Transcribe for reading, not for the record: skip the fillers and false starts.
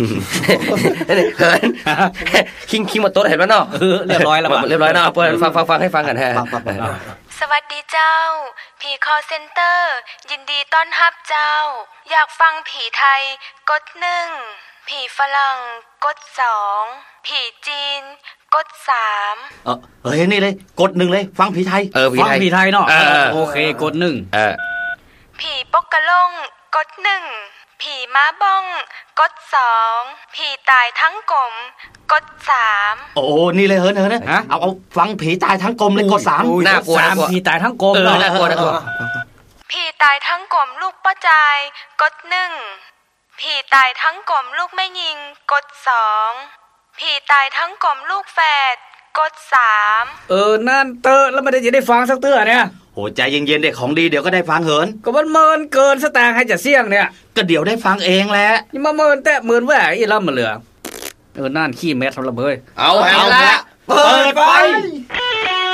เหินคิงหมดโต๊ะเห็นแล้วเนาะเรียบร้อยแล้วเรียบร้อยเนาะเปิดฟังให้ฟังกันฮะสวัสดีเจ้าผีคอเซ็นเตอร์ยินดีต้อนรับเจ้าอยากฟังผีไทยกด1ผีฝรั่งกด2ผีจีนกด3 เฮ้ยนี่เลยกด1เลยฟังผีไทยฟังผีไทยเนาะโอเคกด1 ผีปกกะลงกด1ผีม้าบ้องกด2ผีตายทั้งกลมกด3 โอ้นี่เลยเหินนะเอาฟังผีตายทั้งกลมเลยกด3 น่ากลัวผีตายทั้งกลมน่ากลัวผีตายทั้งกลมลูกป้าจายกด1ผีตายทั้งกลมลูกแม่ยิงกด2ผีตายทั้งกลมลูกแฝดกด3 นั่นเตอแล้วไม่ได้จะได้ฟังสักเตื้อเนี่ยโหใจเย็นๆเด็กของดีเดี๋ยวก็ได้ฟังเหินก็มันเมินเกินสตางค์ให้จะเสี่ยงเนี่ยก็เดี๋ยวได้ฟังเองแหละนี่มาเมินแต่เมินแหวอีล่ำมาเหลือนั่นขี้เม็ดสำหรับเฮ้ยเอาละ